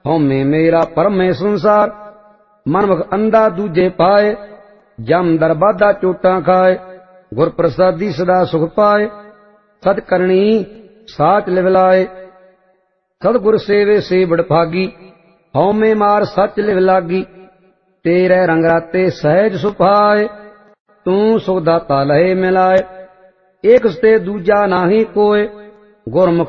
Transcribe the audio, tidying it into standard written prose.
ਹਉਮੈ ਮੇਰਾ ਭਰਮੈ ਸੰਸਾਰ। ਮਨਮੁਖ ਅੰਧਾ ਦੂਜੇ ਪਾਏ, ਜਮ ਦਰਬਾਦਾ ਚੋਟਾਂ ਖਾਏ। ਗੁਰ ਪ੍ਰਸਾਦੀ ਸਦਾ ਸੁਖ ਪਾਏ, ਸਤ ਕਰਨੀ ਸਾਚ ਲਿਵ ਲਾਏ। ਸਤਿਗੁਰ ਸੇਵੇ ਸੇ ਬੜਭਾਗੀ, ਹਉਮੈ ਮਾਰ ਸੱਚ ਲਿਵ ਲਾਗੀ। ਤੇਰੇ ਰੰਗ ਰਾਤੇ ਸਹਿਜ ਸੁਭਾਏ, ਤੂੰ ਸੁਖ ਦਾਤਾ ਲਹੇ ਮਿਲਾਏ। ਏਕ ਤੇ ਦੂਜਾ ਨਾਹੀ ਕੋਇ, ਗੁਰਮੁਖ